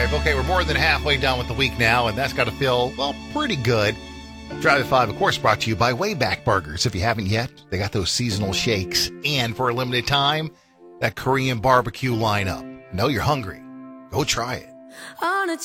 5. Okay, we're more than halfway done with the week now, and that's got to feel, well, pretty good. Drive at 5, of course, brought to you by Wayback Burgers. If you haven't yet, they got those seasonal shakes. And for a limited time, that Korean barbecue lineup. Know you're hungry. Go try it. On a